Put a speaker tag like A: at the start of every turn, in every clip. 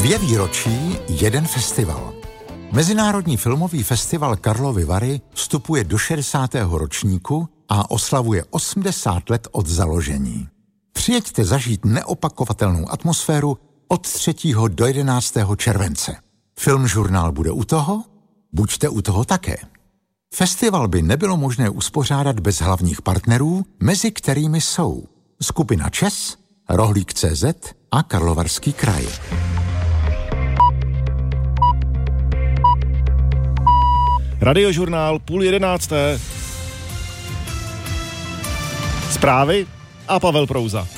A: 2 výročí, 1 festival. Mezinárodní filmový festival Karlovy Vary vstupuje do 60. ročníku a oslavuje 80 let od založení. Přijeďte zažít neopakovatelnou atmosféru od 3. do 11. července. Filmžurnál bude u toho? Buďte u toho také. Festival by nebylo možné uspořádat bez hlavních partnerů, mezi kterými jsou skupina ČES, Rohlík.cz a Karlovarský kraj.
B: Radiožurnál 10:30. Zprávy a Pavel Prouza.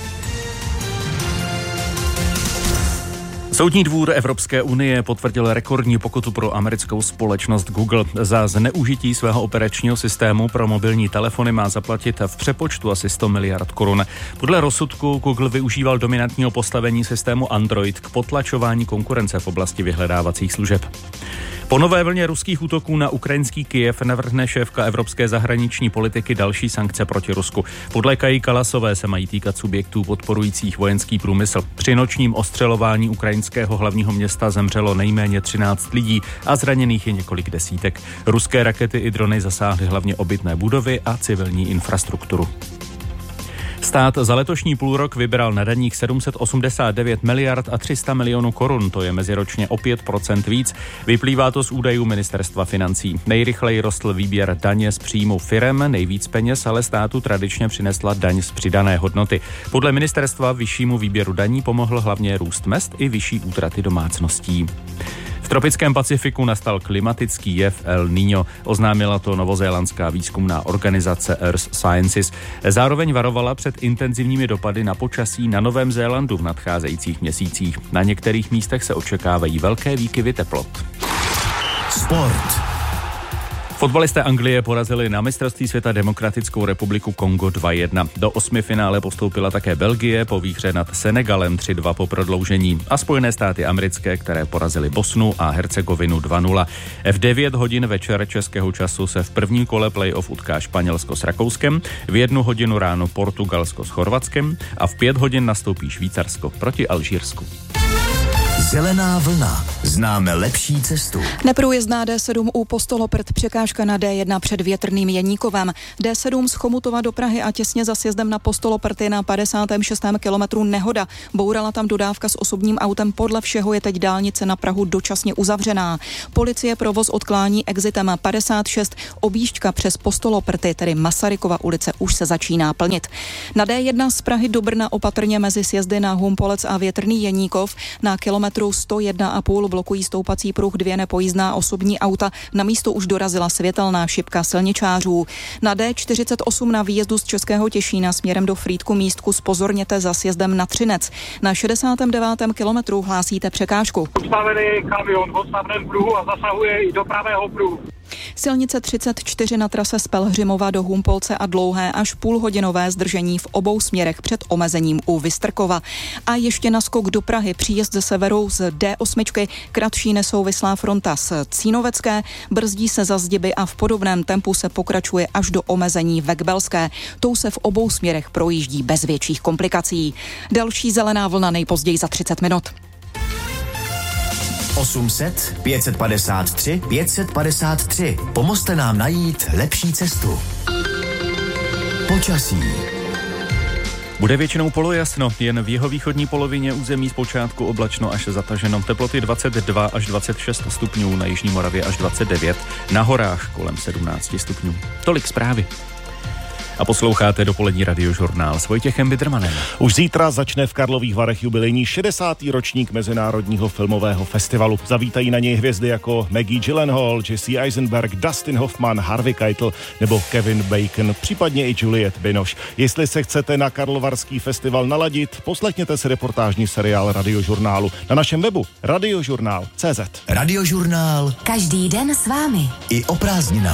C: Soudní dvůr Evropské unie potvrdil rekordní pokutu pro americkou společnost Google. Za zneužití svého operačního systému pro mobilní telefony má zaplatit v přepočtu asi 100 miliard korun. Podle rozsudku Google využíval dominantního postavení systému Android k potlačování konkurence v oblasti vyhledávacích služeb. Po nové vlně ruských útoků na ukrajinský Kyjev navrhne šéfka evropské zahraniční politiky další sankce proti Rusku. Podle Kaji Kalasové se mají týkat subjektů podporujících vojenský průmysl. Při nočním ostřelování ukrajinského hlavního města zemřelo nejméně 13 lidí a zraněných je několik desítek. Ruské rakety i drony zasáhly hlavně obytné budovy a civilní infrastrukturu. Stát za letošní půlrok vybral na daních 789 miliard a 300 milionů korun, to je meziročně o 5% víc. Vyplývá to z údajů Ministerstva financí. Nejrychleji rostl výběr daně z příjmu firem, nejvíc peněz ale státu tradičně přinesla daň z přidané hodnoty. Podle ministerstva vyššímu výběru daní pomohl hlavně růst mezd i vyšší útraty domácností. V tropickém Pacifiku nastal klimatický jev El Niño, oznámila to novozélandská výzkumná organizace Earth Sciences. Zároveň varovala před intenzivními dopady na počasí na Novém Zélandu v nadcházejících měsících. Na některých místech se očekávají velké výkyvy teplot.
A: Sport.
C: Fotbalisté Anglie porazili na mistrovství světa Demokratickou republiku Kongo 2-1. Do 8. finále postoupila také Belgie po výhře nad Senegalem 3-2 po prodloužení a Spojené státy americké, které porazily Bosnu a Hercegovinu 2-0. V 9 hodin večer českého času se v prvním kole playoff utká Španělsko s Rakouskem, v 1 hodinu ráno Portugalsko s Chorvatskem a v 5 hodin nastoupí Švýcarsko proti Alžírsku.
D: Zelená vlna. Známe lepší cestu.
E: Neprůjezdná D7 u Postoloprt, překážka na D1 před Větrným Jeníkovem. D7 z Chomutova do Prahy a těsně za sjezdem na Postoloprty na 56. kilometru nehoda. Bourala tam dodávka s osobním autem, podle všeho je teď dálnice na Prahu dočasně uzavřená. Policie provoz odklání exitem 56, objížďka přes Postoloprty, tedy Masarykova ulice, už se začíná plnit. Na D1 z Prahy do Brna opatrně mezi sjezdy na Humpolec a Větrný Jeníkov na kilometru 101,5 blokují stoupací pruh 2 nepojízdná osobní auta. Na místo už dorazila světelná šipka silničářů. Na D48 na výjezdu z Českého Těšína směrem do Frýdku Místku zpozorněte za sjezdem na Třinec. Na 69. kilometru hlásíte překážku.
F: Postavený kamion v odstavném pruhu a zasahuje i do pravého pruhu.
E: Silnice 34 na trase z Pelhřimova do Humpolce a dlouhé až půlhodinové zdržení v obou směrech před omezením u Vystrkova. A ještě naskok do Prahy, příjezd ze severu z D8, kratší nesouvislá fronta z Cínovecké, brzdí se za Zdiby a v podobném tempu se pokračuje až do omezení ve Kbelské. Tou se v obou směrech projíždí bez větších komplikací. Další zelená vlna nejpozději za 30 minut.
D: 800 553 553. Pomozte nám najít lepší cestu. Počasí.
C: Bude většinou polojasno, jen v jihovýchodní polovině území zpočátku oblačno až zataženo. Teploty 22 až 26 stupňů, na jižní Moravě až 29, na horách kolem 17 stupňů. Tolik zprávy. A posloucháte dopolední radiožurnál s Vojtěchem Bidrmanem.
B: Už zítra začne v Karlových Varech jubilejní 60. ročník Mezinárodního filmového festivalu. Zavítají na něj hvězdy jako Maggie Gyllenhaal, Jesse Eisenberg, Dustin Hoffman, Harvey Keitel nebo Kevin Bacon, případně i Juliette Binoche. Jestli se chcete na Karlovarský festival naladit, poslechněte si reportážní seriál Radiožurnálu na našem webu radiožurnál.cz.
D: Radiožurnál.
G: Každý den s vámi.
D: I o prázdninách.